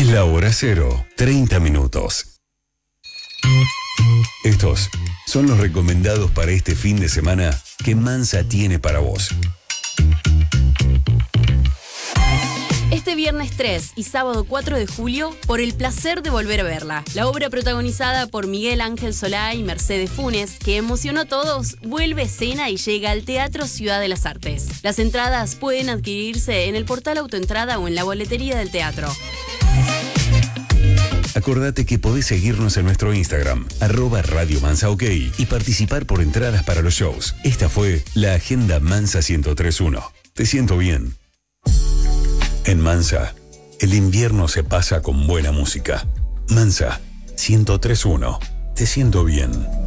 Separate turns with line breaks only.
La hora cero, 30 minutos. Estos son los recomendados para este fin de semana que Mansa tiene para vos.
Este viernes 3 y sábado 4 de julio, Por el placer de volver a verla. La obra protagonizada por Miguel Ángel Solá y Mercedes Funes, que emocionó a todos, vuelve a escena y llega al Teatro Ciudad de las Artes. Las entradas pueden adquirirse en el portal Autoentrada o en la boletería del teatro.
Acordate que podés seguirnos en nuestro Instagram, @Radio Mansa OK, y participar por entradas para los shows. Esta fue la Agenda Mansa 1031. Te siento bien. En Mansa, el invierno se pasa con buena música. Mansa 1031. Te siento bien.